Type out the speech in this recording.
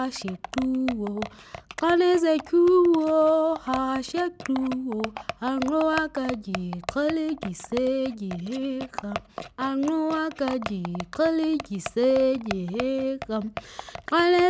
Shekluo, Kaneze Kuo, Ha Shekluo, Anroakaji, Kalegi Seji Heka, Anroakaji, Kalegi Seji Heka,